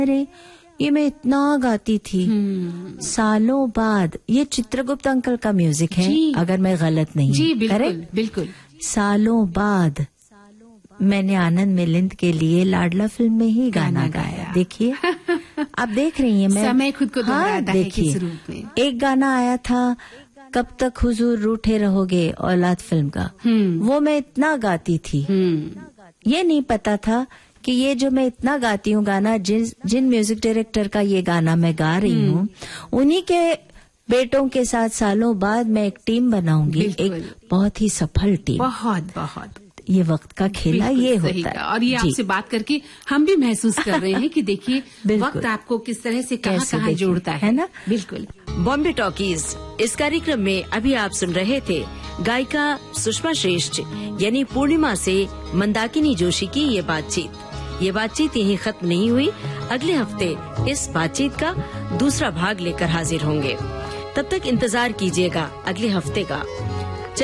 अरे ये मैं इतना गाती थी। सालों बाद, ये चित्रगुप्त अंकल का म्यूजिक है अगर मैं गलत नहीं। जी बिल्कुल, करेक्ट? बिल्कुल। सालों बाद मैंने आनंद मिलिंद के लिए लाडला फिल्म में ही गाना गाया। देखिए आप देख रही हैं, मैं समय खुद को दोहराता है देखिए, किस रूप में। एक गाना आया था कब तक हुजूर रूठे रहोगे, औलाद फिल्म का, वो मैं इतना गाती थी। ये नहीं पता था कि ये जो मैं इतना गाती हूँ गाना, जिन म्यूजिक डायरेक्टर का ये गाना मैं गा रही हूँ, उन्हीं के बेटों के साथ सालों बाद मैं एक टीम बनाऊंगी, एक बहुत ही सफल टीम। बहुत बहुत ये वक्त का खेला ये होता है। और ये आपसे बात करके हम भी महसूस कर रहे हैं कि देखिए वक्त आपको किस तरह से कहाँ जोड़ता है ना। बिल्कुल। बॉम्बे टॉकीज इस कार्यक्रम में अभी आप सुन रहे थे गायिका सुषमा श्रेष्ठ यानी पूर्णिमा से मंदाकिनी जोशी की ये बातचीत यहीं खत्म नहीं हुई। अगले हफ्ते इस बातचीत का दूसरा भाग लेकर हाजिर होंगे। तब तक इंतजार कीजिएगा अगले हफ्ते का।